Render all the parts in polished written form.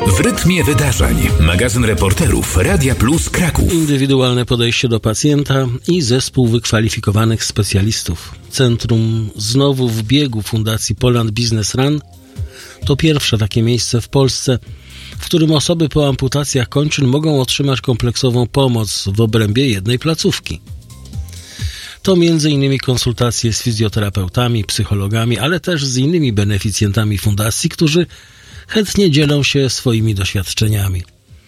W rytmie wydarzeń. Magazyn reporterów Radia Plus Kraków. Indywidualne podejście do pacjenta i zespół wykwalifikowanych specjalistów. Centrum Znowu w biegu Fundacji Poland Business Run to pierwsze takie miejsce w Polsce, w którym osoby po amputacjach kończyn mogą otrzymać kompleksową pomoc w obrębie jednej placówki. To m.in. konsultacje z fizjoterapeutami, psychologami, ale też z innymi beneficjentami fundacji, którzy chętnie dzielą się swoimi doświadczeniami.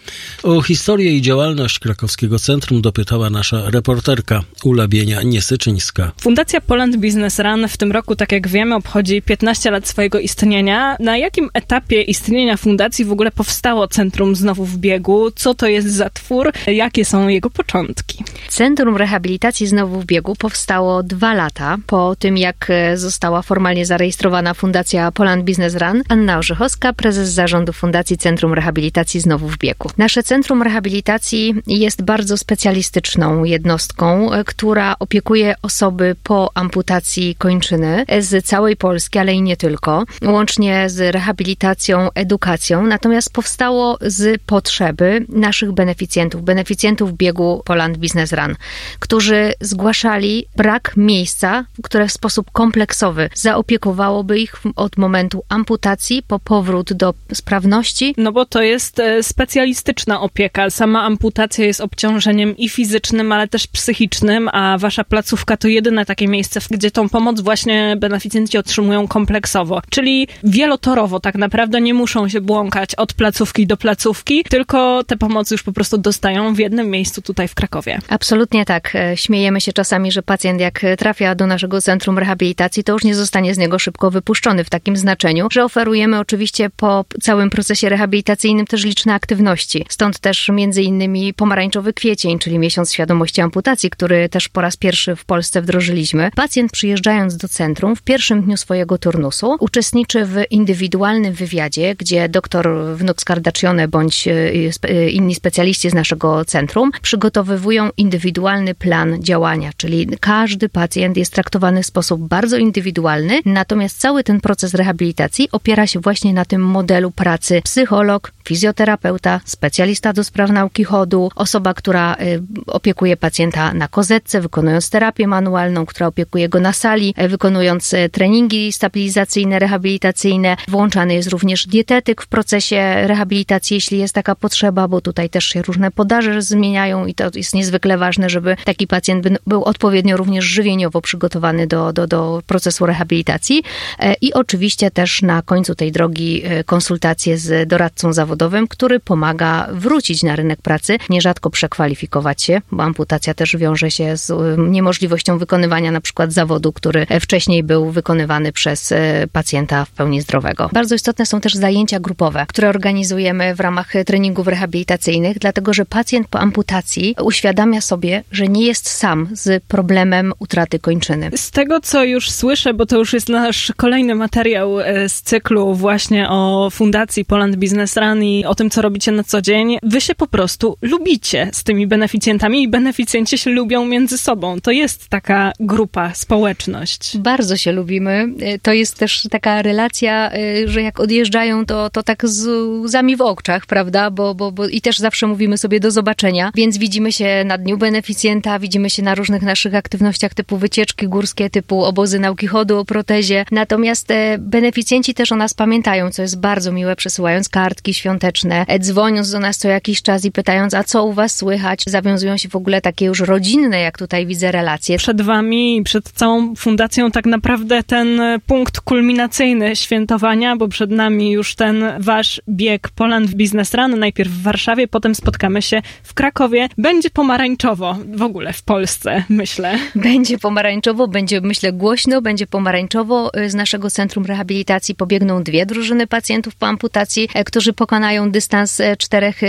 O historię i działalność krakowskiego centrum dopytała nasza reporterka Ula Bienia-Niesyczyńska. Fundacja Poland Business Run w tym roku, tak jak wiemy, obchodzi 15 lat swojego istnienia. Na jakim etapie istnienia fundacji w ogóle powstało Centrum Znowu w biegu? Co to jest za twór? Jakie są jego początki? Centrum Rehabilitacji Znowu w biegu powstało 2 lata po tym, jak została formalnie zarejestrowana Fundacja Poland Business Run. Anna Orzechowska, prezes zarządu Fundacji Centrum Rehabilitacji Znowu w biegu. Nasze Centrum Rehabilitacji jest bardzo specjalistyczną jednostką, która opiekuje osoby po amputacji kończyny z całej Polski, ale i nie tylko, łącznie z rehabilitacją, edukacją. Natomiast powstało z potrzeby naszych beneficjentów biegu Poland Business Run, którzy zgłaszali brak miejsca, które w sposób kompleksowy zaopiekowałoby ich od momentu amputacji po powrót do sprawności. No bo to jest specjalistyczna opieka. Sama amputacja jest obciążeniem i fizycznym, ale też psychicznym, a wasza placówka to jedyne takie miejsce, gdzie tą pomoc właśnie beneficjenci otrzymują kompleksowo. Czyli wielotorowo tak naprawdę nie muszą się błąkać od placówki do placówki, tylko te pomocy już po prostu dostają w jednym miejscu tutaj w Krakowie. Absolutnie tak. Śmiejemy się czasami, że pacjent jak trafia do naszego centrum rehabilitacji, to już nie zostanie z niego szybko wypuszczony w takim znaczeniu, że oferujemy oczywiście po całym procesie rehabilitacyjnym też liczne aktywności. Stąd też między innymi Pomarańczowy Kwiecień, czyli Miesiąc Świadomości Amputacji, który też po raz pierwszy w Polsce wdrożyliśmy. Pacjent przyjeżdżając do centrum w pierwszym dniu swojego turnusu uczestniczy w indywidualnym wywiadzie, gdzie doktor Wnuk Skardaczione bądź inni specjaliści z naszego centrum przygotowywują indywidualny plan działania, czyli każdy pacjent jest traktowany w sposób bardzo indywidualny, natomiast cały ten proces rehabilitacji opiera się właśnie na tym modelu pracy psycholog, fizjoterapeuta, specjalista do spraw nauki chodu, osoba, która opiekuje pacjenta na kozetce, wykonując terapię manualną, która opiekuje go na sali, wykonując treningi stabilizacyjne, rehabilitacyjne. Włączany jest również dietetyk w procesie rehabilitacji, jeśli jest taka potrzeba, bo tutaj też się różne podaże zmieniają i to jest niezwykle ważne, żeby taki pacjent był odpowiednio również żywieniowo przygotowany do procesu rehabilitacji. I oczywiście też na końcu tej drogi konsultacje z doradcą zawodowym, który pomaga wrócić na rynek pracy, nierzadko przekwalifikować się, bo amputacja też wiąże się z niemożliwością wykonywania na przykład zawodu, który wcześniej był wykonywany przez pacjenta w pełni zdrowego. Bardzo istotne są też zajęcia grupowe, które organizujemy w ramach treningów rehabilitacyjnych, dlatego że pacjent po amputacji uświadamia sobie, że nie jest sam z problemem utraty kończyny. Z tego, co już słyszę, bo to już jest nasz kolejny materiał z cyklu właśnie o Fundacji Poland Business Run i o tym, co robicie na co dzień, wy się po prostu lubicie z tymi beneficjentami i beneficjenci się lubią między sobą. To jest taka grupa, społeczność. Bardzo się lubimy. To jest też taka relacja, że jak odjeżdżają, to tak z łzami w oczach, prawda? Bo i też zawsze mówimy sobie do zobaczenia, więc widzimy się na Dniu Beneficjenta, widzimy się na różnych naszych aktywnościach typu wycieczki górskie, typu obozy nauki chodu o protezie. Natomiast beneficjenci też o nas pamiętają, co jest bardzo miłe, przesyłając kartki świąteczne, dzwoniąc do nas co jakiś czas i pytając, a co u was słychać? Zawiązują się w ogóle takie już rodzinne, jak tutaj widzę, relacje. Przed wami i przed całą fundacją tak naprawdę ten punkt kulminacyjny świętowania, bo przed nami już ten wasz bieg Poland Business Run, najpierw w Warszawie, potem spotkamy się w Krakowie. Będzie pomarańczowo w ogóle w Polsce, myślę. Będzie pomarańczowo, będzie, myślę, głośno, będzie pomarańczowo. Z naszego Centrum Rehabilitacji pobiegną 2 drużyny pacjentów po amputacji, którzy pokonają dystans 4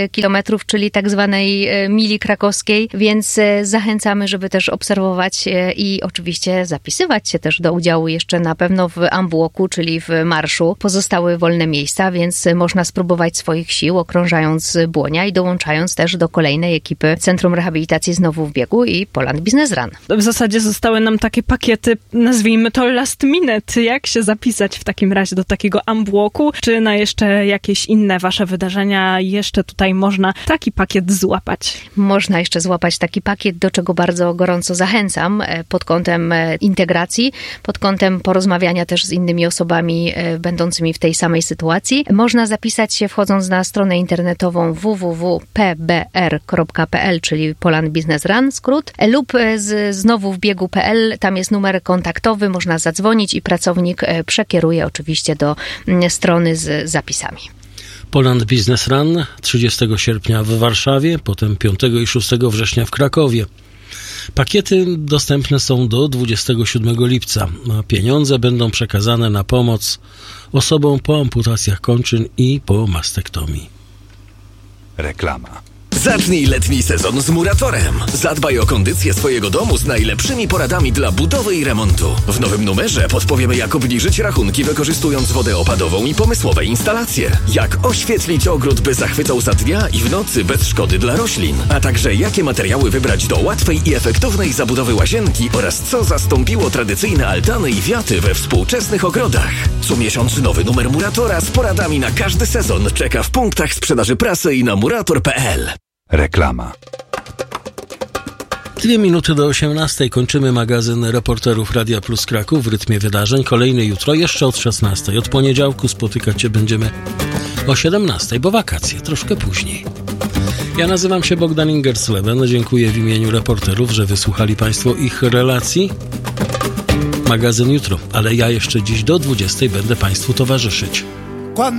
kilometrów, czyli tak zwanej mili krakowskiej, więc zachęcamy, żeby też obserwować i oczywiście zapisywać się też do udziału jeszcze na pewno w Amwalku, czyli w marszu. Pozostały wolne miejsca, więc można spróbować swoich sił, okrążając Błonia i dołączając też do kolejnej ekipy Centrum Rehabilitacji Znowu w Biegu i Poland Business Run. W zasadzie zostały nam takie pakiety, nazwijmy to last minute. Jak się zapisać w takim razie do takiego Amwalku? Czy na jeszcze jakieś inne wasze wydarzenia jeszcze tutaj można taki pakiet złapać? Można jeszcze złapać taki pakiet, do czego bardzo gorąco zachęcam pod kątem integracji, pod kątem porozmawiania też z innymi osobami będącymi w tej samej sytuacji. Można zapisać się wchodząc na stronę internetową www.pbr.pl, czyli Poland Business Run, skrót, lub znowu w biegu.pl, tam jest numer kontaktowy, można zadzwonić i pracownik przekieruje oczywiście do strony z zapisami. Poland Business Run 30 sierpnia w Warszawie, potem 5 i 6 września w Krakowie. Pakiety dostępne są do 27 lipca. Pieniądze będą przekazane na pomoc osobom po amputacjach kończyn i po mastektomii. Reklama. Zacznij letni sezon z Muratorem. Zadbaj o kondycję swojego domu z najlepszymi poradami dla budowy i remontu. W nowym numerze podpowiemy, jak obniżyć rachunki, wykorzystując wodę opadową i pomysłowe instalacje. Jak oświetlić ogród, by zachwycał za dnia i w nocy bez szkody dla roślin. A także jakie materiały wybrać do łatwej i efektownej zabudowy łazienki oraz co zastąpiło tradycyjne altany i wiaty we współczesnych ogrodach. Co miesiąc nowy numer Muratora z poradami na każdy sezon czeka w punktach sprzedaży prasy i na murator.pl. Reklama. 2 minuty do 18. Kończymy magazyn reporterów Radia Plus Kraków w rytmie wydarzeń. Kolejny jutro, jeszcze od 16. Od poniedziałku spotykać się będziemy o 17, bo wakacje, troszkę później. Ja nazywam się Bogdan Ingersleben. Dziękuję w imieniu reporterów, że wysłuchali Państwo ich relacji. Magazyn jutro, ale ja jeszcze dziś do 20 będę Państwu towarzyszyć.